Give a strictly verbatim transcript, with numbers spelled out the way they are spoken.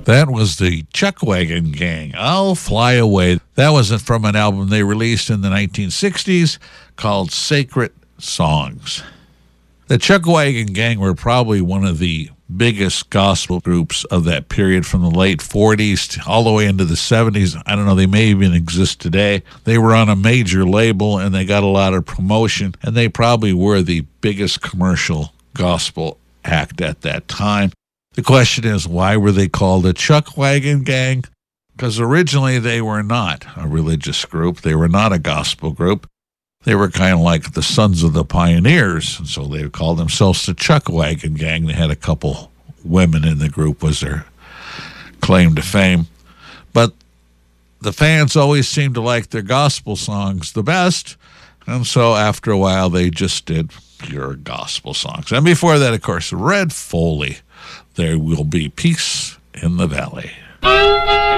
That was the Chuckwagon Gang, I'll Fly Away. That was from an album they released in the nineteen sixties called Sacred Songs. The Chuckwagon Gang were probably one of the biggest gospel groups of that period from the late forties to all the way into the seventies. I don't know, they may even exist today. They were on a major label and they got a lot of promotion, and they probably were the biggest commercial gospel act at that time. The question is, why were they called a Chuckwagon Gang? Because originally they were not a religious group. They were not a gospel group. They were kind of like the Sons of the Pioneers, and so they called themselves the Chuckwagon Gang. They had a couple women in the group was their claim to fame. But the fans always seemed to like their gospel songs the best, and so after a while they just did pure gospel songs. And before that, of course, Red Foley, There Will Be Peace in the Valley.